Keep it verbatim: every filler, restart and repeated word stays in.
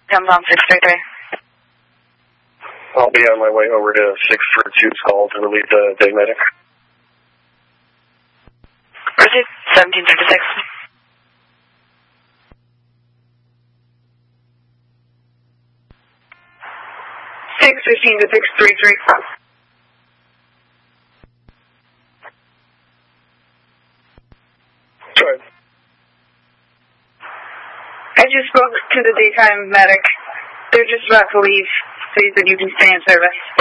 Comes on six three three. I'll be on my way over to six three two's call to relieve the day medic. Proceed. seventeen fifty-six. six fifteen to six three three. Sorry. I just spoke to the daytime medic. They're just about to leave, so he said you can stay in service.